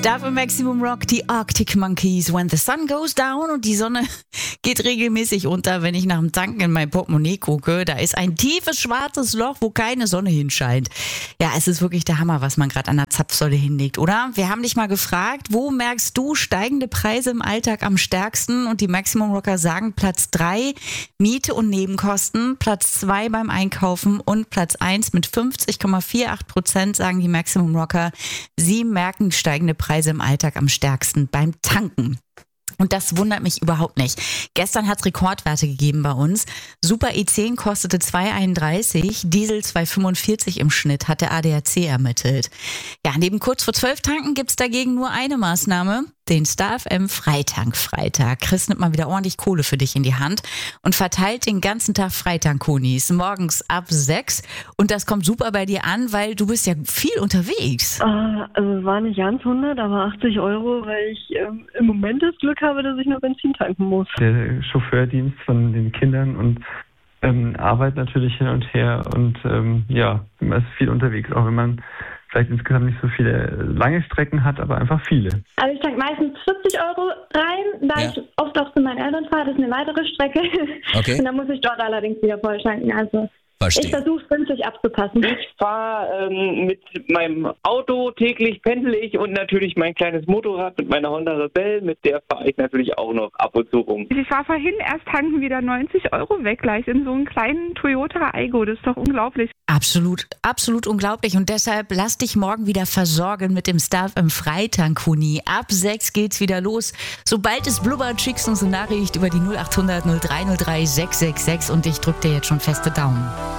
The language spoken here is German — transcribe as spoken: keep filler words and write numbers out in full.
Dafür Maximum Rock, die Arctic Monkeys, When the Sun Goes Down, und die Sonne geht regelmäßig unter, wenn ich nach dem Tanken in mein Portemonnaie gucke. Da ist ein tiefes schwarzes Loch, wo keine Sonne hinscheint. Ja, es ist wirklich der Hammer, was man gerade an der Zapfsäule hinlegt, oder? Wir haben dich mal gefragt, wo merkst du steigende Preise im Alltag am stärksten? Und die Maximum Rocker sagen Platz drei Miete und Nebenkosten, Platz zwei beim Einkaufen und Platz eins mit fünfzig Komma achtundvierzig Prozent sagen die Maximum Rocker, sie merken steigende Preise im Alltag am stärksten beim Tanken. Und das wundert mich überhaupt nicht. Gestern hat es Rekordwerte gegeben bei uns. Super E zehn kostete zwei Komma einunddreißig, Diesel zwei Komma fünfundvierzig im Schnitt, hat der A D A C ermittelt. Ja, neben kurz vor zwölf tanken gibt es dagegen nur eine Maßnahme, den Star F M Freitank-Freitag. Chris nimmt mal wieder ordentlich Kohle für dich in die Hand und verteilt den ganzen Tag Freitank-Konis morgens ab sechs. Und das kommt super bei dir an, weil du bist ja viel unterwegs. Uh, also es waren nicht ganz hundert, aber achtzig Euro, weil ich ähm, im Moment das Glück habe, dass ich nur Benzin tanken muss. Der Chauffeurdienst von den Kindern und ähm, Arbeit natürlich hin und her und ähm, ja, man ist viel unterwegs, auch wenn man vielleicht insgesamt nicht so viele lange Strecken hat, aber einfach viele. Also ich tanke meistens vierzig Euro rein, da ja. ich oft auch zu meinen Eltern fahre, das ist eine weitere Strecke. Okay. Und dann muss ich dort allerdings wieder voll tanken. Also Verstehe. Ich versuche es günstig abzupassen. Ich fahre ähm, mit meinem Auto, täglich pendle ich und natürlich mein kleines Motorrad mit meiner Honda Rebelle, mit der fahre ich natürlich auch noch ab und zu rum. Ich war vorhin erst tanken wieder neunzig Euro weg, gleich in so einem kleinen Toyota Aygo, das ist doch unglaublich. Absolut, absolut unglaublich, und deshalb lass dich morgen wieder versorgen mit dem Star F M Freitank-Huni. Ab sechs geht's wieder los. Sobald es blubbert, schickst du uns eine Nachricht über die null acht hundert null drei null drei sechs sechs sechs und ich drück dir jetzt schon feste Daumen.